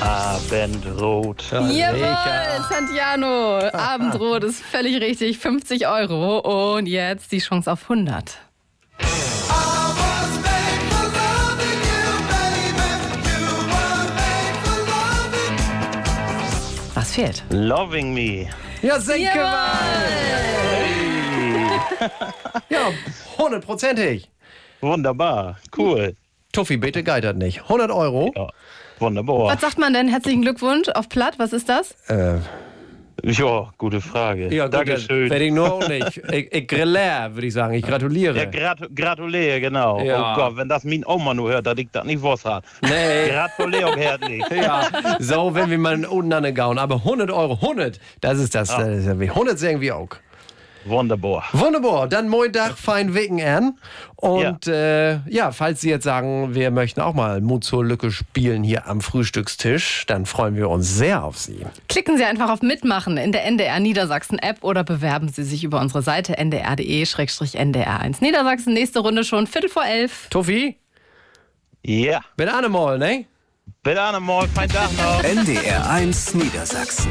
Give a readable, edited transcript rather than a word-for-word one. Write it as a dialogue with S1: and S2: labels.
S1: Abendrot.
S2: Jawohl, Santiano. Abendrot ist völlig richtig. 50 Euro. Und jetzt die Chance auf 100. Was fehlt?
S1: Loving Me.
S3: Ja, senke mal. Ja, 100%ig.
S1: Wunderbar. Cool.
S3: Tuffi, bitte geitert nicht. 100 Euro.
S1: Ja, wunderbar.
S2: Was sagt man denn? Herzlichen Glückwunsch auf Platt. Was ist das?
S1: Ja, gute Frage.
S3: Ja, gut,
S1: Dankeschön.
S3: werde ich nur auch nicht. Ich gratuliere, würde ich sagen. Ich gratuliere.
S1: Ja, gratuliere, genau.
S3: Ja.
S1: Oh Gott, wenn das mein Oma nur hört, dass ich das nicht wusste.
S3: Nee.
S1: Gratuliere herzlich.
S3: Ja, so, wenn wir mal unten angehauen. Aber 100 Euro, 100, das ist das. Das ist ja wie 100 sagen wir auch.
S1: Wunderbar.
S3: Wunderbar, dann moin Tag, fein Wecken an. Und falls Sie jetzt sagen, wir möchten auch mal Mut zur Lücke spielen hier am Frühstückstisch, dann freuen wir uns sehr auf Sie.
S2: Klicken Sie einfach auf Mitmachen in der NDR Niedersachsen App oder bewerben Sie sich über unsere Seite ndr.de/ndr1 Niedersachsen. Nächste Runde schon 11:45.
S3: Tuffi,
S1: Ja.
S3: bin Annemal, ne?
S1: Bitte einmal, feinen Tag noch.
S4: NDR 1 Niedersachsen.